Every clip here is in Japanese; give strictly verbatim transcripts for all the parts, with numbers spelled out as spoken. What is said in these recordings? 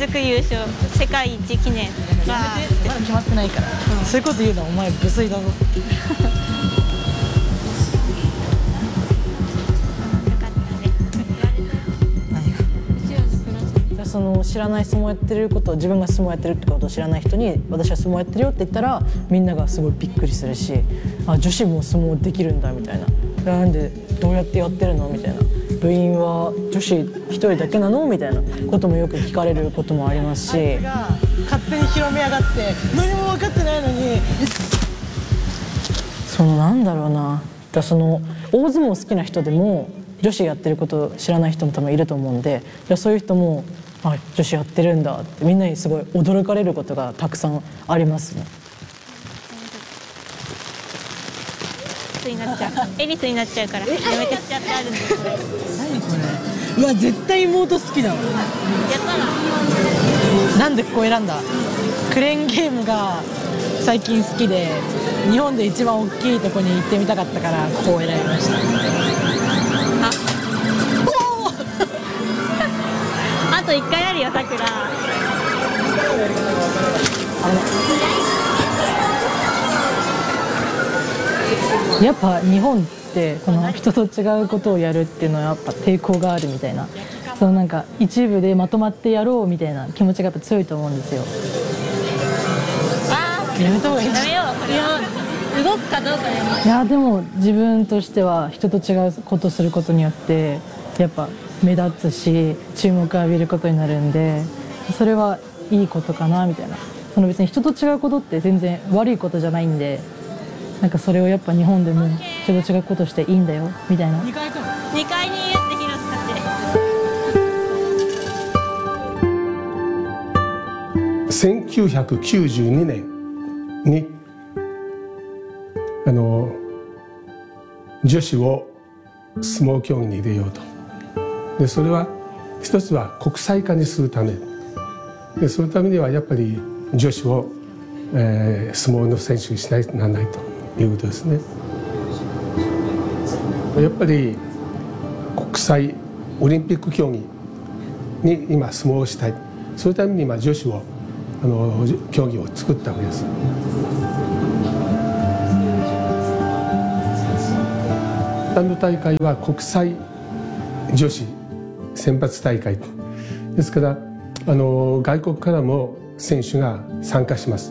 続優勝、世界一記念まだ決まってないから、うん、そういうこと言うのはお前無粋だぞその知らない相撲やってることを、自分が相撲やってるってことを知らない人に私は相撲やってるよって言ったら、みんながすごいびっくりするし、あ、女子も相撲できるんだみたいな、なんでどうやってやってるのみたいな、部員は女子一人だけなのみたいなこともよく聞かれることもありますし、あいつが勝手に広めやがって何も分かってないのに、そのなんだろうな、だその大相撲好きな人でも女子やってることを知らない人も多分いると思うんで、じゃあそういう人もあ、女子やってるんだってみんなにすごい驚かれることがたくさんありますね。 になっちゃう、エリスになっちゃうからやめてしちゃってあるんです。 何これ、うわ絶対妹好きだわ。やったらなんでここ選んだ？クレーンゲームが最近好きで、日本で一番大きいとこに行ってみたかったからここを選びました。 あと一回あるよ、さくら。 やっぱ日本ってその人と違うことをやるっていうのはやっぱ抵抗があるみたいな、そのなんか一部でまとまってやろうみたいな気持ちがやっぱ強いと思うんですよ。 あやめた方がいい。 やめよう、これは動くかどうかやめ。 いやでも自分としては人と違うことすることによってやっぱ目立つし注目を浴びることになるんで、それはいいことかなみたいな。その別に人と違うことって全然悪いことじゃないんで、なんかそれをやっぱ日本でも人と違うことしていいんだよみたいな。にかいかにかいに言って広使ってせんきゅうひゃくきゅうじゅうにねんにあの女子を相撲競技に入れようと。でそれは一つは国際化にするためで、そのためにはやっぱり女子を、えー、相撲の選手にしないとならないということですね。やっぱり国際オリンピック競技に今相撲をしたい、そのために今女子をあの競技を作ったわけです。他の大会は国際女子選抜大会ですから、あの外国からも選手が参加します。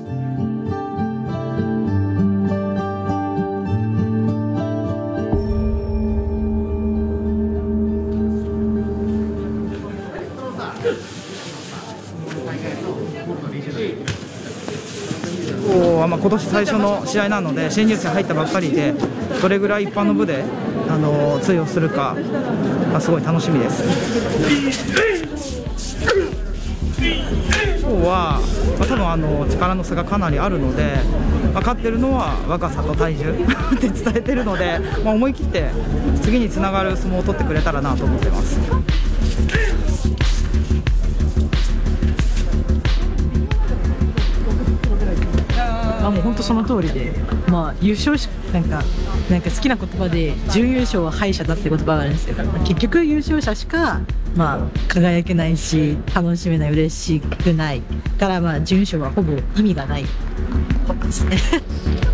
まあ、今年最初の試合なので新入生入ったばっかりで、どれぐらい一般の部であの通用するか、まあ、すごい楽しみです。今日は、まあ、多分あの力の差がかなりあるので、まあ、勝ってるのは若さと体重って伝えてるので、まあ、思い切って次につながる相撲を取ってくれたらなと思ってます。 あ、もう本当その通りで、まあ優勝しなんかなんか好きな言葉で準優勝は敗者だって言葉があるんですよ。結局優勝者しかまあ輝けないし楽しめない、嬉しくないから、まあ準優勝はほぼ意味がないことですね。